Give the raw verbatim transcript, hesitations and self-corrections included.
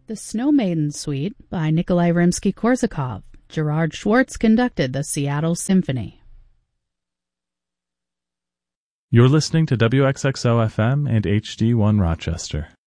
The Snow Maiden Suite by Nikolai Rimsky-Korsakov. Gerard Schwartz conducted the Seattle Symphony. You're listening to W X X O F M and H D one Rochester.